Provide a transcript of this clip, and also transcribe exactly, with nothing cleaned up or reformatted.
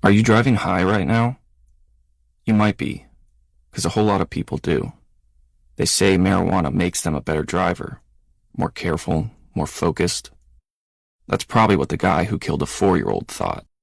Are you driving high right now? You might be, because a whole lot of people do. They say marijuana makes them a better driver, more careful, more focused. That's probably what the guy who killed a four-year-old thought.